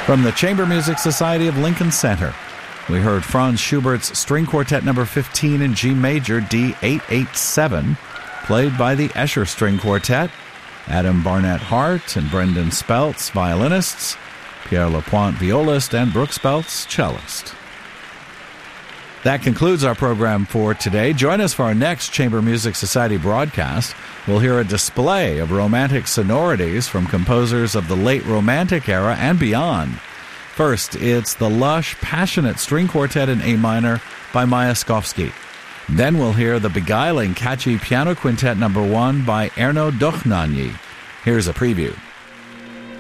From the Chamber Music Society of Lincoln Center, we heard Franz Schubert's String Quartet No. 15 in G Major, D887, played by the Escher String Quartet, Adam Barnett Hart and Brendan Speltz, violinists, Pierre Lapointe, violist, and Brooke Speltz, cellist. That concludes our program for today. Join us for our next Chamber Music Society broadcast. We'll hear a display of romantic sonorities from composers of the late Romantic era and beyond. First, it's the lush, passionate string quartet in A minor by Mayakovsky. Then we'll hear the beguiling, catchy piano quintet No. 1 by Erno Dochnányi. Here's a preview.